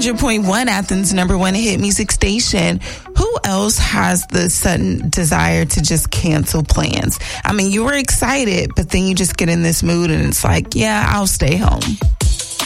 100.1, Athens' number one hit music station. Who else has the sudden desire to just cancel plans? I mean, you were excited, but then you just get in this mood and it's like, yeah, I'll stay home.